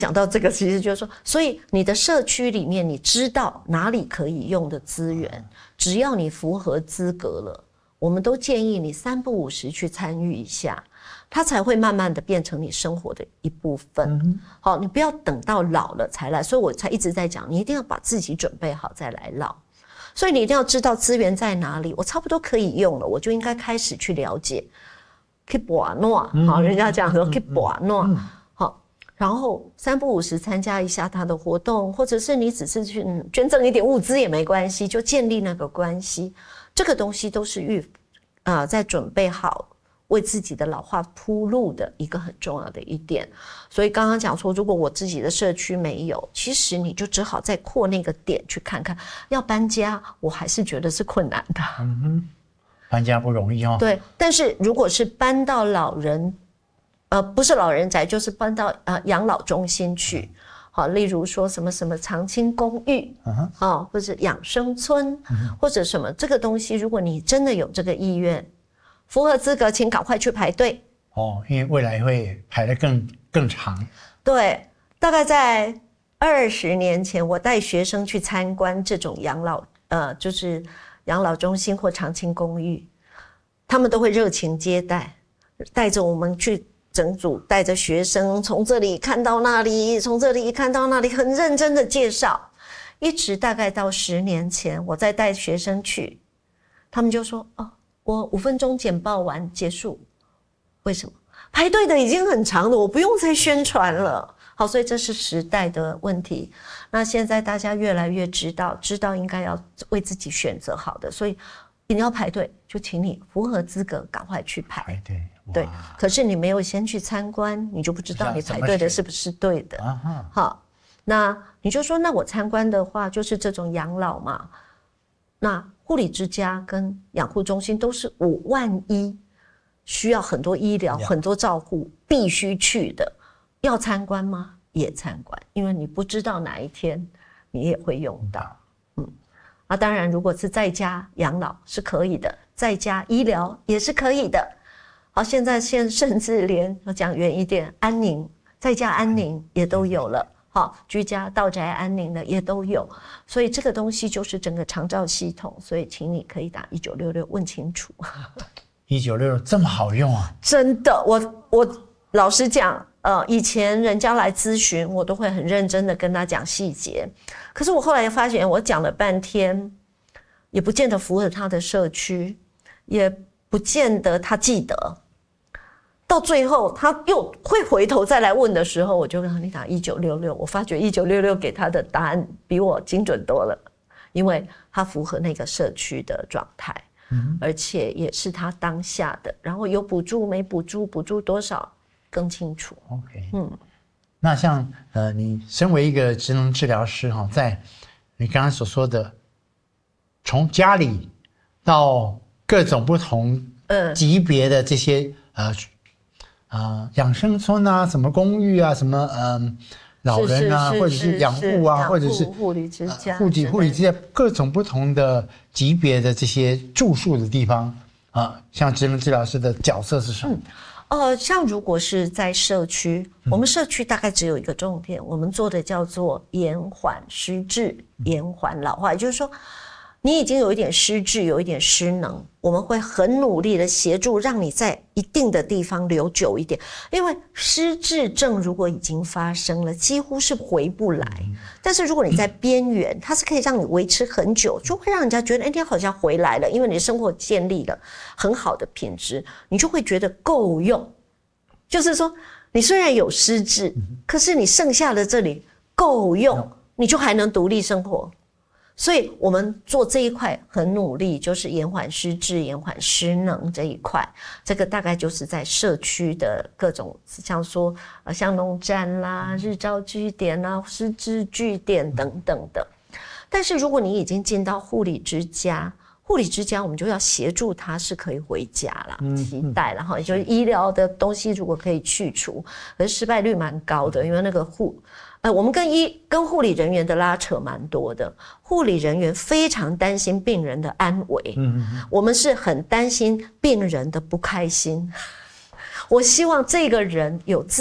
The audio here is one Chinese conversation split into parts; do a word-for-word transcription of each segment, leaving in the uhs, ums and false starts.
讲到这个，其实就是说，所以你的社区里面，你知道哪里可以用的资源，只要你符合资格了，我们都建议你三不五时去参与一下，它才会慢慢的变成你生活的一部分。嗯、好，你不要等到老了才来，所以我才一直在讲，你一定要把自己准备好再来老。所以你一定要知道资源在哪里，我差不多可以用了，我就应该开始去了解。去把诺，好，人家讲说去把诺。然后三不五时参加一下他的活动，或者是你只是去捐赠一点物资也没关系，就建立那个关系。这个东西都是预啊、呃，在准备好为自己的老化铺路的一个很重要的一点。所以刚刚讲说，如果我自己的社区没有，其实你就只好再扩那个点去看看。要搬家，我还是觉得是困难的。 嗯哼，搬家不容易哦。 对，但是如果是搬到老人。呃，不是老人宅，就是搬到呃养老中心去，好，例如说什么什么长青公寓，啊、uh-huh. 或者养生村， uh-huh. 或者什么这个东西，如果你真的有这个意愿，符合资格，请赶快去排队。 哦，因为未来会排得更更长。 对，大概在二十年前，我带学生去参观这种养老，呃，就是养老中心或长青公寓，他们都会热情接待，带着我们去。整组带着学生从这里看到那里，从这里看到那里，很认真的介绍，一直大概到十年前，我再带学生去，他们就说：“哦，我五分钟简报完结束。”为什么？排队的已经很长了，我不用再宣传了。好，所以这是时代的问题。那现在大家越来越知道，知道应该要为自己选择好的，所以你要排队，就请你符合资格，赶快去排。 排队。 对，可是你没有先去参观，你就不知道你排队的是不是对的。啊、好，那你就说，那我参观的话，就是这种养老嘛。那护理之家跟养护中心都是我万一需要很多医疗、很多照护必须去的，要参观吗？也参观，因为你不知道哪一天你也会用到。嗯，啊，当然，如果是在家养老是可以的，在家医疗也是可以的。好，现在现甚至连讲远一点，安宁在家安宁也都有了，好，居家到宅安宁的也都有，所以这个东西就是整个长照系统，所以请你可以打一九六六问清楚。 一九六六这么好用啊？ 真的，我我老实讲，呃，以前人家来咨询，我都会很认真的跟他讲细节，可是我后来发现，我讲了半天，也不见得符合他的社区，也不见得他记得，到最后他又会回头再来问的时候，我就跟他你打一九六六，我发觉一九六六给他的答案比我精准多了，因为他符合那个社区的状态，嗯，而且也是他当下的，然后有补助没补助，补助多少更清楚。 OK， 嗯，那像呃，你身为一个职能治疗师哈，在你刚刚所说的，从家里到各种不同级别的这些、嗯、呃呃养生村啊，什么公寓啊，什么嗯、呃、老人啊，或者是养护啊，或者是护理之家、 护理护理之家，各种不同的级别的这些住宿的地方啊、呃，像职能治疗师的角色是什么？ 嗯、呃，像如果是在社区，我们社区大概只有一个重点，我们做的叫做延缓失智、延缓老化，也就是说。你已经有一点失智，有一点失能，我们会很努力的协助，让你在一定的地方留久一点。因为失智症如果已经发生了，几乎是回不来。但是如果你在边缘，它是可以让你维持很久，就会让人家觉得，哎，你好像回来了，因为你的生活建立了很好的品质，你就会觉得够用。就是说，你虽然有失智，可是你剩下的这里够用，你就还能独立生活。所以我们做这一块很努力，就是延缓失智、延缓失能这一块。这个大概就是在社区的各种，像说呃像农站啦、日照据点啦、失智据点等等的。但是如果你已经进到护理之家，护理之家我们就要协助他是可以回家啦，期待啦哈，也就是医疗的东西如果可以去除，可是失败率蛮高的，因为那个护。呃，我们跟医跟护理人员的拉扯蛮多的，护理人员非常担心病人的安危，嗯嗯，我们是很担心病人的不开心。我希望这个人有自己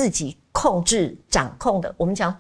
控制、掌控的，我们讲